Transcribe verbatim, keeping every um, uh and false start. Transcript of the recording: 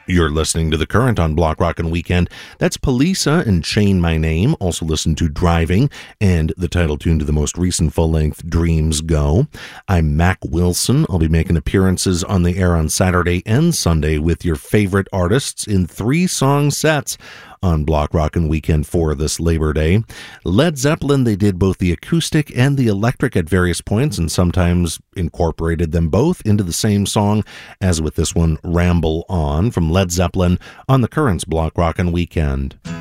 You're listening to The Current on Block Rockin' Weekend. That's Poliça and Chain My Name. Also listen to Driving and the title tune to the most recent full-length Dreams Go. I'm Mac Wilson. I'll be making appearances on the air on Saturday and Sunday with your favorite artists in three song sets on Block Rockin' Weekend for this Labor Day. Led Zeppelin, they did both the acoustic and the electric at various points and sometimes incorporated them both into the same song, as with this one, Ramble On, from Led Zeppelin on the Current's Block Rockin' Weekend.